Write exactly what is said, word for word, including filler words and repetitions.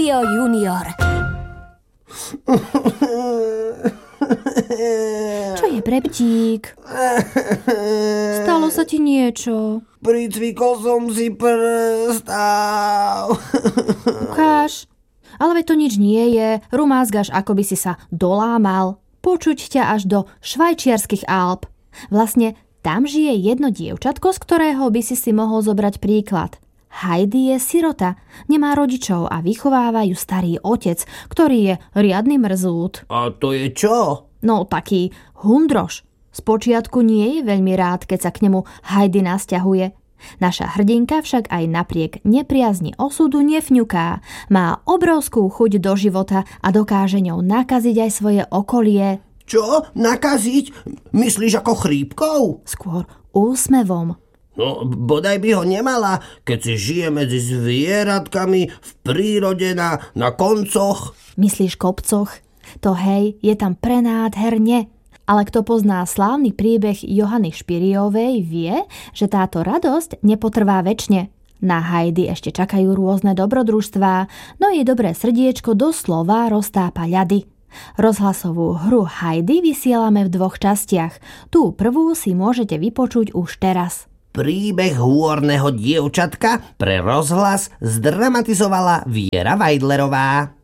Špirio junior. Čo je, Breptík? Stalo sa ti niečo? Pricvikol som si prst. Ukáž. Ale veď to nič nie je. Rumázgaš, ako by si sa dolámal. Počuť ťa až do švajčiarskych Alp. Vlastne tam žije jedno dievčatko, z ktorého by si si mohol zobrať príklad. Heidi je sirota, nemá rodičov a vychováva ju starý otec, ktorý je riadny mrzút. A to je čo? No, taký hundroš. Spočiatku nie je veľmi rád, keď sa k nemu Heidi nasťahuje. Naša hrdinka však aj napriek nepriazni osudu nefňuká. Má obrovskú chuť do života a dokáže ňou nakaziť aj svoje okolie. Čo? Nakaziť? Myslíš ako chrípkou? Skôr úsmevom. No, bodaj by ho nemala, keď si žije medzi zvieratkami v prírode na, na koncoch. Myslíš kopcoch? To hej, je tam prenádherne. Ale kto pozná slávny príbeh Johany Špiriovej, vie, že táto radosť nepotrvá večne. Na Heidi ešte čakajú rôzne dobrodružstvá, no jej dobré srdiečko doslova roztápa ľady. Rozhlasovú hru Heidi vysielame v dvoch častiach. Tú prvú si môžete vypočuť už teraz. Príbeh hôrneho dievčatka pre rozhlas zdramatizovala Viera Vajdlerová.